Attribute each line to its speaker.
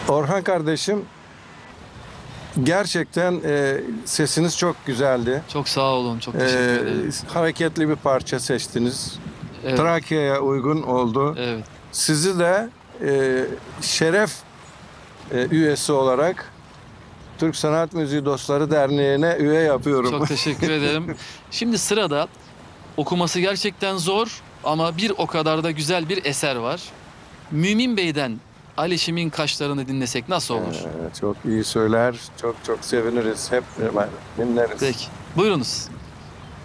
Speaker 1: Orhan kardeşim, gerçekten sesiniz çok güzeldi.
Speaker 2: Çok sağ olun. Çok teşekkür ederim.
Speaker 1: Hareketli bir parça seçtiniz.
Speaker 2: Evet.
Speaker 1: Trakya'ya uygun oldu.
Speaker 2: Evet.
Speaker 1: Sizi de şeref üyesi olarak Türk Sanat Müziği Dostları Derneği'ne üye yapıyorum.
Speaker 2: Çok teşekkür ederim. Şimdi sırada okuması gerçekten zor ama bir o kadar da güzel bir eser var. Mümin Bey'den Alişim'in Kaşlarını dinlesek nasıl olur?
Speaker 1: Çok iyi söyler, çok çok seviniriz, hep dinleriz.
Speaker 2: Peki. Buyurunuz.